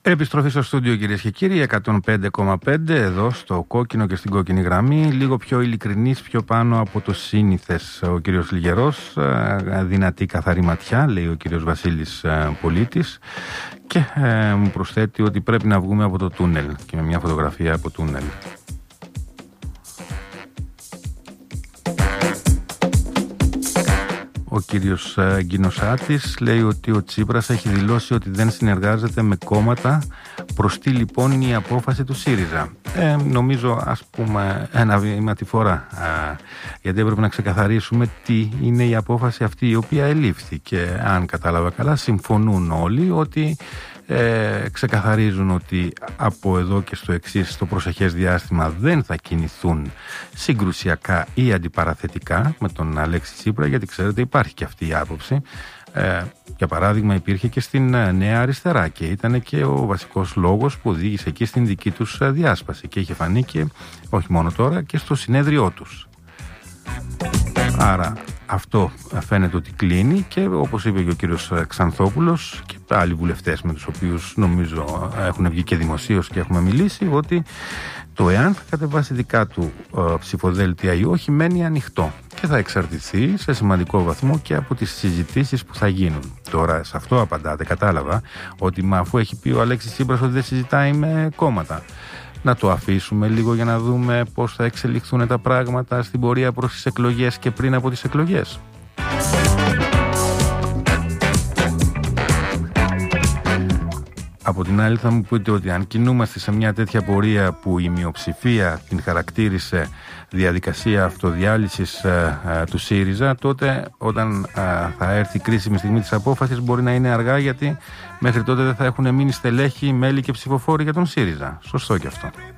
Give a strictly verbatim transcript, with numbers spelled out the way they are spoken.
Επιστροφή στο στούντιο, κυρίες και κύριοι, εκατόν πέντε κόμμα πέντε εδώ στο κόκκινο και στην κόκκινη γραμμή. Λίγο πιο ειλικρινής, πιο πάνω από το σύνηθες ο κύριος Λιγερός. Δυνατή καθαρή ματιά, λέει ο κύριος Βασίλης Πολίτης. Και ε, μου προσθέτει ότι πρέπει να βγούμε από το τούνελ. Και με μια φωτογραφία από τούνελ. Ο κύριος Γκινοσάτης λέει ότι ο Τσίπρας έχει δηλώσει ότι δεν συνεργάζεται με κόμματα. Προς τι λοιπόν η απόφαση του ΣΥΡΙΖΑ? Ε, νομίζω ας πούμε ένα βήμα τη φορά, ε, γιατί έπρεπε να ξεκαθαρίσουμε τι είναι η απόφαση αυτή η οποία ελήφθη. Και αν κατάλαβα καλά, συμφωνούν όλοι ότι ε, ξεκαθαρίζουν ότι από εδώ και στο εξής, στο προσεχές διάστημα, δεν θα κινηθούν συγκρουσιακά ή αντιπαραθετικά με τον Αλέξη Τσίπρα, γιατί ξέρετε υπάρχει και αυτή η άποψη. Ε, για παράδειγμα υπήρχε και στην Νέα Αριστερά και ήταν και ο βασικός λόγος που οδήγησε εκεί στην δική τους διάσπαση και είχε φανεί και όχι μόνο τώρα και στο συνέδριό τους. Άρα αυτό φαίνεται ότι κλείνει και όπως είπε και ο κύριος Ξανθόπουλος και άλλοι βουλευτές με τους οποίους νομίζω έχουν βγει και δημοσίως και έχουμε μιλήσει, ότι το εάν θα κατεβάσει δικά του ε, ψηφοδέλτια ή όχι μένει ανοιχτό και θα εξαρτηθεί σε σημαντικό βαθμό και από τις συζητήσεις που θα γίνουν. Τώρα σε αυτό απαντάτε, κατάλαβα, ότι μα αφού έχει πει ο Αλέξης Τσίπρας ότι δεν συζητάει με κόμματα, να το αφήσουμε λίγο για να δούμε πώς θα εξελιχθούν τα πράγματα στην πορεία προς τις εκλογές και πριν από τις εκλογές. Από την άλλη θα μου πείτε ότι αν κινούμαστε σε μια τέτοια πορεία που η μειοψηφία την χαρακτήρισε διαδικασία αυτοδιάλυσης ε, ε, του ΣΥΡΙΖΑ, τότε όταν ε, θα έρθει η κρίσιμη στιγμή της απόφασης μπορεί να είναι αργά, γιατί μέχρι τότε δεν θα έχουν μείνει στελέχοι, μέλη και ψηφοφόροι για τον ΣΥΡΙΖΑ. Σωστό και αυτό.